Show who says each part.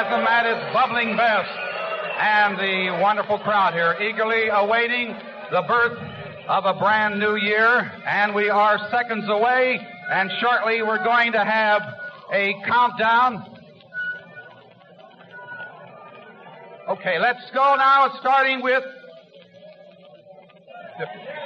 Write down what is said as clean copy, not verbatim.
Speaker 1: anthem at its bubbling best. And the wonderful crowd here eagerly awaiting the birth of a brand new year. And we are seconds away, and shortly we're going to have a countdown. Okay, let's go now, starting with